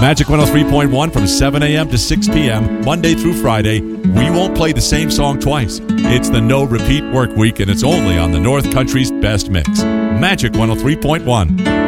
Magic 103.1 from 7 a.m. to 6 p.m., Monday through Friday. We won't play the same song twice. It's the No Repeat Work Week, and it's only on the North Country's best mix. Magic 103.1.